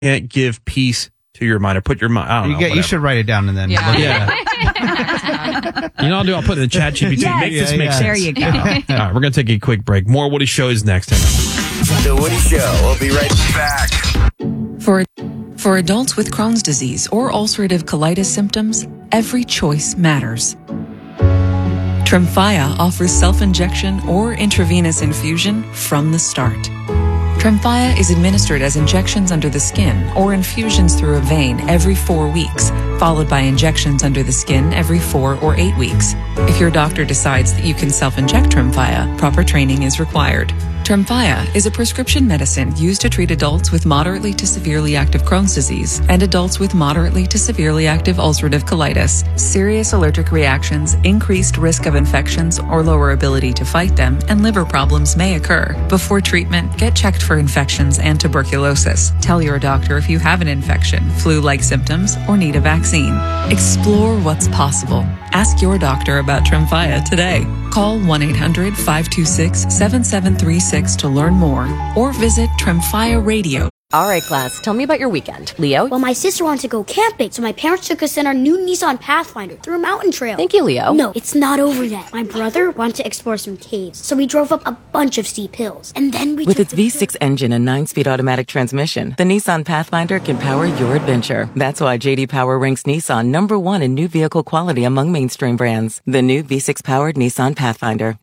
can't give peace to your mind or put your mind. I don't know. You should write it down and then. Yeah. You know what I'll do? I'll put it in the chat GPT. Make this make sense. There you go. All right, we're going to take a quick break. More Woody Show is next. The Woody Show. We'll be right back. For adults with Crohn's disease or ulcerative colitis symptoms, every choice matters. Tremfya offers self-injection or intravenous infusion from the start. Tremfya is administered as injections under the skin or infusions through a vein every 4 weeks, followed by injections under the skin every 4 or 8 weeks. If your doctor decides that you can self-inject Tremfya, proper training is required. Tremfya is a prescription medicine used to treat adults with moderately to severely active Crohn's disease and adults with moderately to severely active ulcerative colitis. Serious allergic reactions, increased risk of infections or lower ability to fight them, and liver problems may occur. Before treatment, get checked for infections and tuberculosis. Tell your doctor if you have an infection, flu-like symptoms, or need a vaccine. Explore what's possible. Ask your doctor about Tremfya today. Call 1-800-526-7736 to learn more or visit Tremfya Radio. All right, class, tell me about your weekend. Leo? Well, my sister wanted to go camping, so my parents took us in our new Nissan Pathfinder through a mountain trail. Thank you, Leo. No, it's not over yet. My brother wanted to explore some caves, so we drove up a bunch of steep hills. And then we With its V6 engine and 9-speed automatic transmission, the Nissan Pathfinder can power your adventure. That's why J.D. Power ranks Nissan #1 in new vehicle quality among mainstream brands. The new V6-powered Nissan Pathfinder.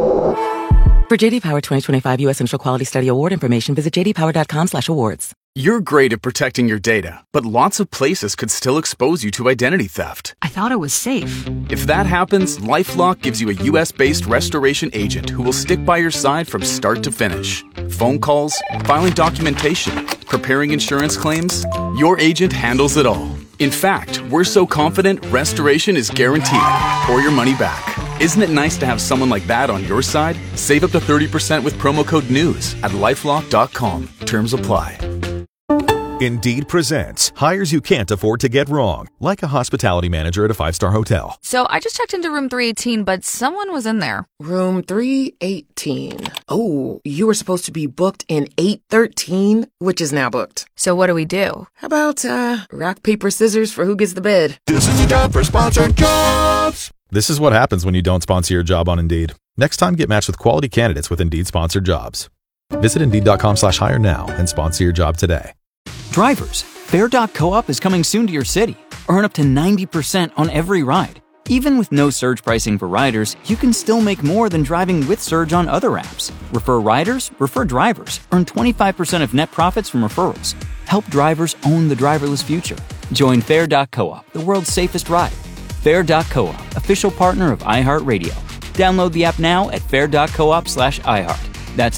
For J.D. Power 2025 U.S. Initial Quality Study Award information, visit jdpower.com/awards. You're great at protecting your data, but lots of places could still expose you to identity theft. I thought it was safe. If that happens, LifeLock gives you a U.S.-based restoration agent who will stick by your side from start to finish. Phone calls, filing documentation, preparing insurance claims, your agent handles it all. In fact, we're so confident restoration is guaranteed or your money back. Isn't it nice to have someone like that on your side? Save up to 30% with promo code NEWS at LifeLock.com. Terms apply. Indeed presents hires you can't afford to get wrong, like a hospitality manager at a 5-star hotel. So I just checked into room 318, but someone was in there. Room 318. Oh, you were supposed to be booked in 813, which is now booked. So what do we do? How about, rock, paper, scissors for who gets the bed? This is the time for sponsored jobs. This is what happens when you don't sponsor your job on Indeed. Next time, get matched with quality candidates with Indeed sponsored jobs. Visit Indeed.com/hire now and sponsor your job today. Drivers, Fair.coop is coming soon to your city. Earn up to 90% on every ride. Even with no surge pricing for riders, you can still make more than driving with Surge on other apps. Refer riders, refer drivers. Earn 25% of net profits from referrals. Help drivers own the driverless future. Join Fair.coop, the world's safest ride. Fair.coop, official partner of iHeartRadio. Download the app now at fair.coop/iHeart. That's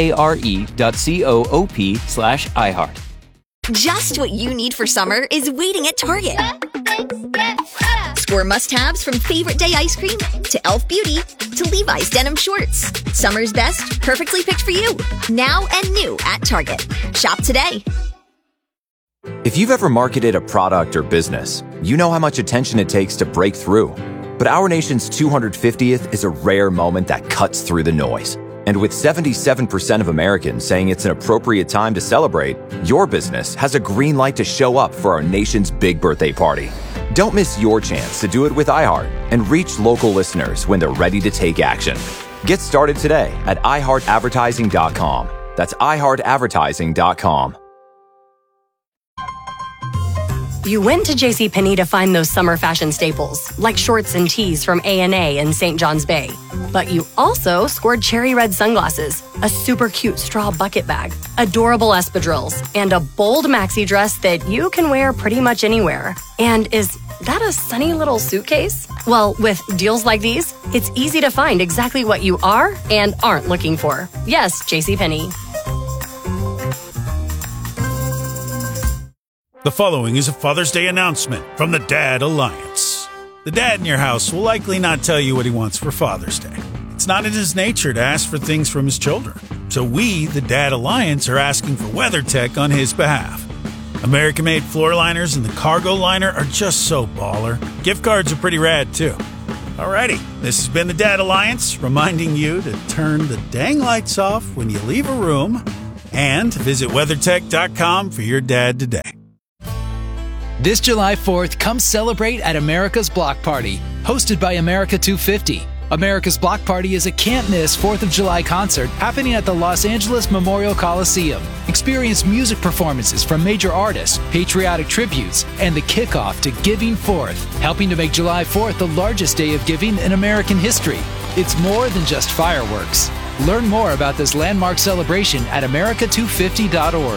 FARE.coop/iHeart. Just what you need for summer is waiting at Target. Score must-haves from Favorite Day ice cream to Elf Beauty to Levi's denim shorts. Summer's best, perfectly picked for you. Now and new at Target. Shop today. If you've ever marketed a product or business, you know how much attention it takes to break through. But our nation's 250th is a rare moment that cuts through the noise. And with 77% of Americans saying it's an appropriate time to celebrate, your business has a green light to show up for our nation's big birthday party. Don't miss your chance to do it with iHeart and reach local listeners when they're ready to take action. Get started today at iHeartAdvertising.com. That's iHeartAdvertising.com. You went to JCPenney to find those summer fashion staples, like shorts and tees from A&A and St. John's Bay. But you also scored cherry red sunglasses, a super cute straw bucket bag, adorable espadrilles, and a bold maxi dress that you can wear pretty much anywhere. And is that a sunny little suitcase? Well, with deals like these, it's easy to find exactly what you are and aren't looking for. Yes, JCPenney. The following is a Father's Day announcement from the Dad Alliance. The dad in your house will likely not tell you what he wants for Father's Day. It's not in his nature to ask for things from his children. So we, the Dad Alliance, are asking for WeatherTech on his behalf. American-made floor liners and the cargo liner are just so baller. Gift cards are pretty rad, too. Alrighty, this has been the Dad Alliance, reminding you to turn the dang lights off when you leave a room And visit WeatherTech.com for your dad today. This July 4th, come celebrate at America's Block Party, hosted by America 250. America's Block Party is a can't-miss 4th of July concert happening at the Los Angeles Memorial Coliseum. Experience music performances from major artists, patriotic tributes, and the kickoff to Giving Forth, helping to make July 4th the largest day of giving in American history. It's more than just fireworks. Learn more about this landmark celebration at america250.org.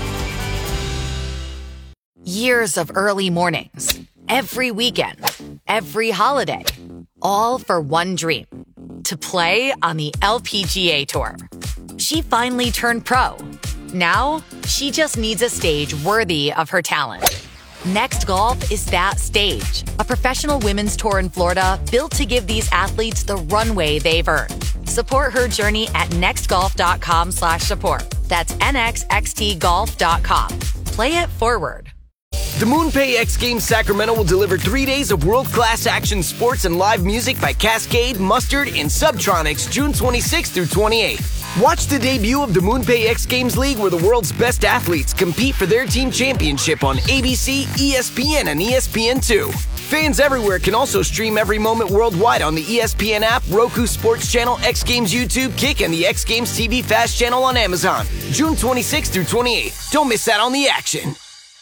Years of early mornings, every weekend, every holiday, all for one dream, to play on the LPGA Tour. She finally turned pro. Now, she just needs a stage worthy of her talent. Next Golf is that stage, a professional women's tour in Florida built to give these athletes the runway they've earned. Support her journey at nextgolf.com/support. That's nxxtgolf.com. Play it forward. The MoonPay X Games Sacramento will deliver 3 days of world-class action sports and live music by Cascade, Mustard, and Subtronics June 26th through 28th. Watch the debut of the MoonPay X Games League where the world's best athletes compete for their team championship on ABC, ESPN, and ESPN2. Fans everywhere can also stream every moment worldwide on the ESPN app, Roku Sports Channel, X Games YouTube, Kick, and the X Games TV Fast channel on Amazon. June 26th through 28th. Don't miss out on the action.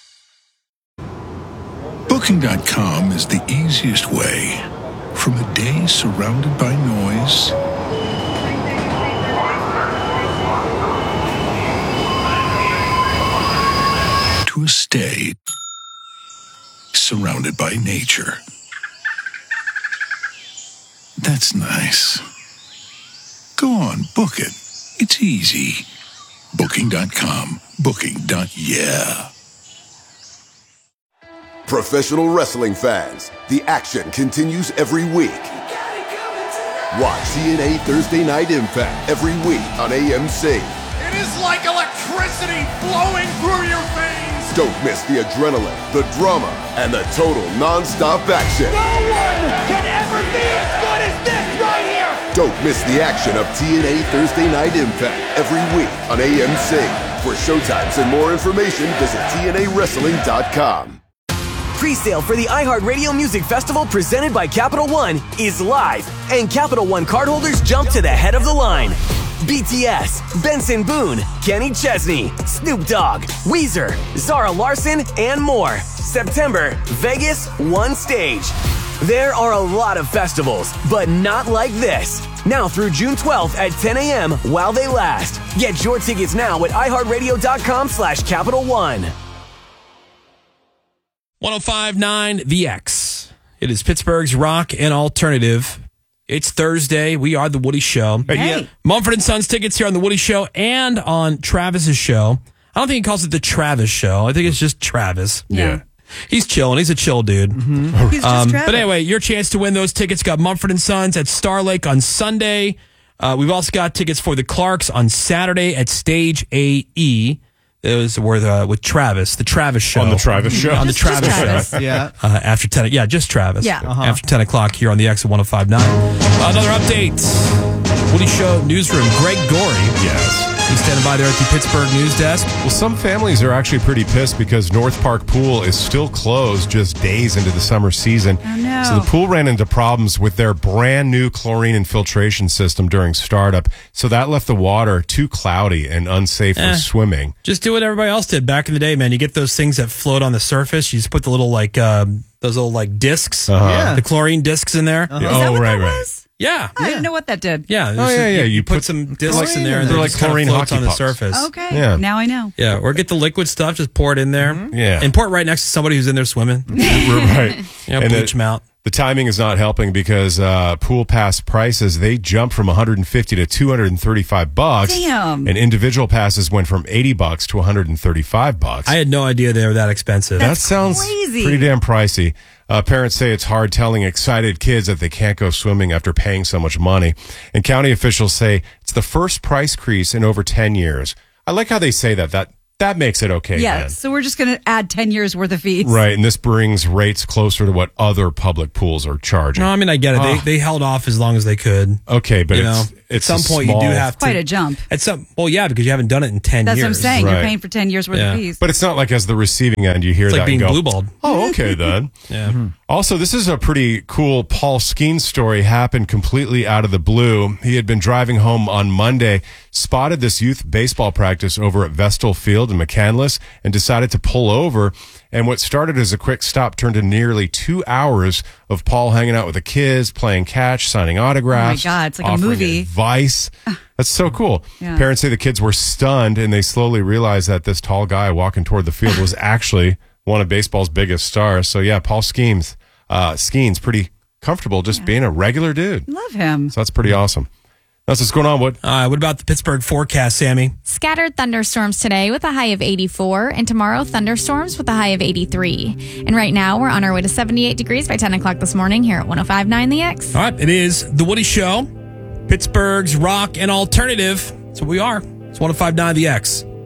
Booking.com is the easiest way from a day surrounded by noise to a stay surrounded by nature. That's nice. Go on, book it. It's easy. Booking.com. Booking.yeah. Professional wrestling fans, the action continues every week. Watch TNA Thursday Night Impact every week on AMC. It is like electricity flowing through your veins. Don't miss the adrenaline, the drama, and the total non-stop action. No one can ever be as good as this right here. Don't miss the action of TNA Thursday Night Impact every week on AMC. For showtimes and more information, visit TNAWrestling.com. Pre-sale for the iHeartRadio Music Festival presented by Capital One is live, and Capital One cardholders jump to the head of the line. BTS, Benson Boone, Kenny Chesney, Snoop Dogg, Weezer, Zara Larsson, and more. September, Vegas, one stage. There are a lot of festivals, but not like this. Now through June 12th at 10 a.m. while they last. Get your tickets now at iHeartRadio.com/Capital One. 105.9 The X. It is Pittsburgh's rock and alternative. It's Thursday. We are The Woody Show. Hey. Mumford & Sons tickets here on The Woody Show and on Travis's show. I don't think he calls it The Travis Show. I think it's just Travis. Yeah. He's chilling. He's a chill dude. Mm-hmm. He's just Travis. But anyway, your chance to win those tickets got Mumford & Sons at Star Lake on Sunday. We've also got tickets for the Clarks on Saturday at Stage AE. Those were with Travis, the Travis Show. On the Travis Show? On the Travis Travis. Show. Yeah. After 10, yeah, just Travis. Yeah. Uh-huh. After 10 o'clock here on the X at 105.9. Another update. Woody Show newsroom. Greg Gorey. Yes. He's standing by there at the Pittsburgh news desk. Well, some families are actually pretty pissed because North Park Pool is still closed just days into the summer season. Oh, no. So the pool ran into problems with their brand new chlorine infiltration system during startup. So that left the water too cloudy and unsafe for swimming. Just do what everybody else did back in the day, man. You get those things that float on the surface. You just put the little those little discs, Yeah. the chlorine discs in there. Is that what that right. was? Yeah. I didn't know what that did. Yeah. Oh, yeah. You put some discs in there and They're it like just kind of chlorine floats hockey on the pucks. surface. Okay. Yeah. Now I know. Yeah. Or get the liquid stuff, just pour it in there. Yeah. And pour it right next to somebody who's in there swimming. Right. Yeah, And bleach them out. The timing is not helping because pool pass prices, they jumped from $150 to $235. Damn. And individual passes went from $80 to $135. I had no idea they were that expensive. That sounds crazy. pretty damn pricey. Parents say it's hard telling excited kids that they can't go swimming after paying so much money. And county officials say it's the first price increase in over 10 years. I like how they say that That makes it okay Yeah, then. so we're just going to add 10 years worth of fees. Right, and this brings rates closer to what other public pools are charging. No, I mean, I get it. They held off as long as they could. Okay, but You it's at some point you do have to. Quite a jump. Well, yeah, because you haven't done it in 10 That's years. what I'm saying. Right. You're paying for 10 years worth of fees. But it's not like as the receiving end, you hear It's that like being and go, blue-balled. oh, okay then. Yeah. Also, this is a pretty cool Paul Skeens story, happened completely out of the blue. He had been driving home on Monday, spotted this youth baseball practice over at Vestal Field in McCandless, and decided to pull over. And what started as a quick stop turned to nearly 2 hours of Paul hanging out with the kids, playing catch, signing autographs. Oh my God, it's like a offering movie. Advice. That's so cool. Yeah. Parents say the kids were stunned, and they slowly realized that this tall guy walking toward the field was actually one of baseball's biggest stars. So yeah, Paul Skeens, pretty comfortable just being a regular dude. Love him. So that's pretty awesome. That's what's going on. What about the Pittsburgh forecast, Sammy? Scattered thunderstorms today with a high of 84, and tomorrow thunderstorms with a high of 83. And right now we're on our way to 78 degrees by 10 o'clock this morning here at 105.9 The X. All right, it is The Woody Show, Pittsburgh's rock and alternative. That's what we are. It's 105.9 The X.